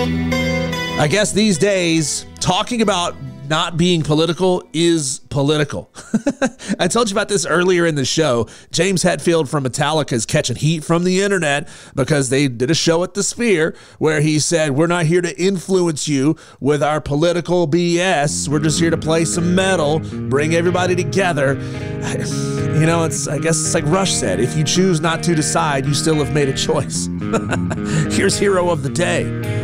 I guess these days, talking about not being political is political. I told you about this earlier in the show. James Hetfield from Metallica is catching heat from the internet because they did a show at the Sphere where he said, we're not here to influence you with our political BS. We're just here to play some metal, bring everybody together. You know, I guess it's like Rush said, if you choose not to decide, you still have made a choice. Here's Hero of the Day.